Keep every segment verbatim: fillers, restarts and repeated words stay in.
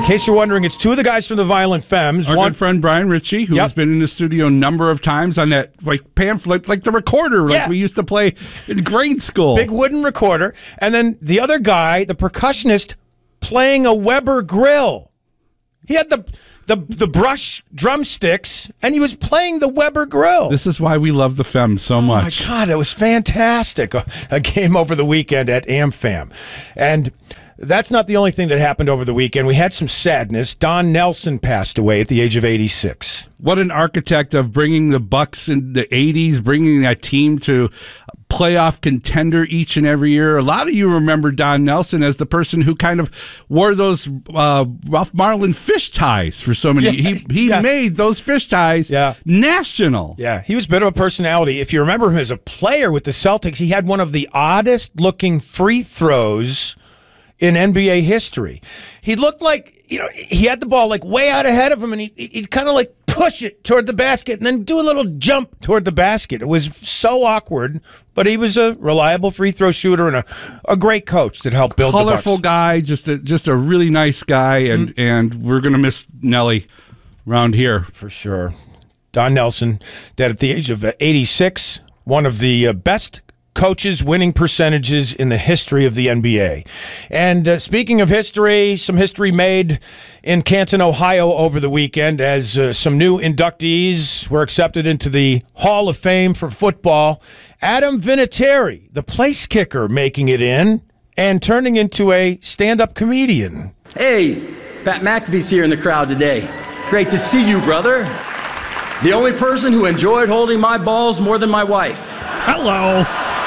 case you're wondering, it's two of the guys from the Violent Femmes. Our One, good friend Brian Ritchie, who Yep. has been in the studio a number of times on that like pamphlet, like the recorder, like Yeah. we used to play in grade school. big wooden recorder. And then the other guy, the percussionist, playing a Weber grill. He had the the the brush drumsticks, and he was playing the Weber grill. This is why we love the Femmes so much. Oh, my God, it was fantastic. A, a game over the weekend at AmFam. And that's not the only thing that happened over the weekend. We had some sadness. Don Nelson passed away at the age of eighty-six. What an architect of bringing the Bucks in the eighties, bringing that team to playoff contender each and every year. A lot of you remember Don Nelson as the person who kind of wore those uh, Ralph Marlin fish ties for so many. Yeah, he he yeah. made those fish ties Yeah. national. Yeah, he was a bit of a personality. If you remember him as a player with the Celtics, he had one of the oddest-looking free throws in N B A history. He looked like, you know, he had the ball like way out ahead of him, and he, he'd kind of like push it toward the basket and then do a little jump toward the basket. It was so awkward, but he was a reliable free throw shooter and a, a great coach that helped build Colorful the Bucks. guy, just a, just a really nice guy, and, Mm-hmm. and we're going to miss Nelly around here. For sure. Don Nelson, dead at the age of eighty-six, one of the uh, best coaches winning percentages in the history of the N B A. And uh, speaking of history, some history made in Canton, Ohio over the weekend as uh, some new inductees were accepted into the Hall of Fame for football. Adam Vinatieri, the place kicker, making it in and turning into a stand-up comedian. Hey, Pat McAfee's here in the crowd today. Great to see you, brother. The only person who enjoyed holding my balls more than my wife. Hello.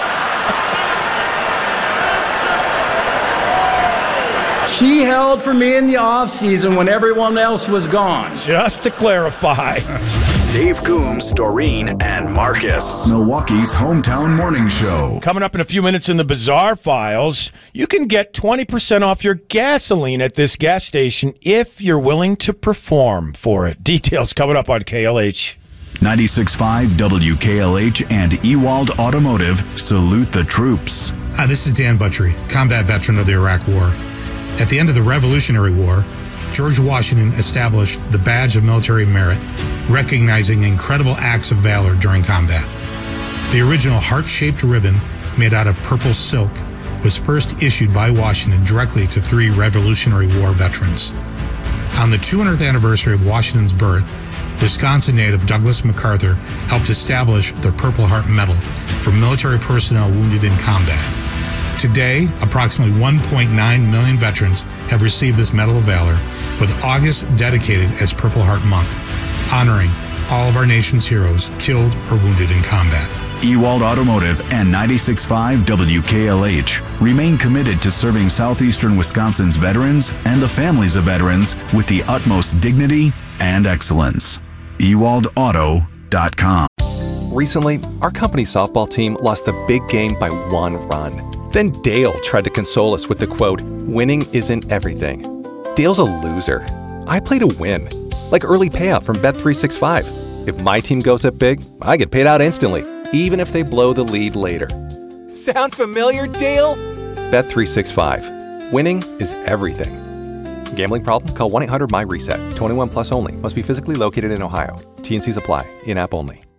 She held for me in the off-season when everyone else was gone. Just to clarify. Dave Coombs, Doreen, and Marcus. Milwaukee's hometown morning show. Coming up in a few minutes in the Bizarre Files, you can get twenty percent off your gasoline at this gas station if you're willing to perform for it. Details coming up on K L H. ninety-six point five W K L H and Ewald Automotive salute the troops. Hi, this is Dan Buttrey, combat veteran of the Iraq War. At the end of the Revolutionary War, George Washington established the Badge of Military Merit, recognizing incredible acts of valor during combat. The original heart-shaped ribbon, made out of purple silk, was first issued by Washington directly to three Revolutionary War veterans. On the two hundredth anniversary of Washington's birth, Wisconsin native Douglas MacArthur helped establish the Purple Heart Medal for military personnel wounded in combat. Today, approximately one point nine million veterans have received this Medal of Valor, with August dedicated as Purple Heart Month, honoring all of our nation's heroes killed or wounded in combat. Ewald Automotive and ninety-six point five W K L H remain committed to serving southeastern Wisconsin's veterans and the families of veterans with the utmost dignity and excellence. Ewald Auto dot com. Recently, our company softball team lost the big game by one run. Then Dale tried to console us with the quote, "Winning isn't everything." Dale's a loser. I play to win, like early payout from Bet three sixty-five. If my team goes up big, I get paid out instantly, even if they blow the lead later. Sound familiar, Dale? Bet three sixty-five. Winning is everything. Gambling problem? Call one eight hundred M Y RESET. twenty-one plus only. Must be physically located in Ohio. T and Cs apply. In-app only.